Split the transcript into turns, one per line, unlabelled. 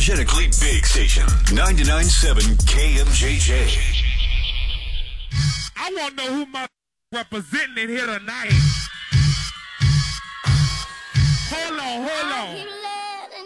unapologetically big station. 99.7 KMJJ.
I want to know who my representing here tonight.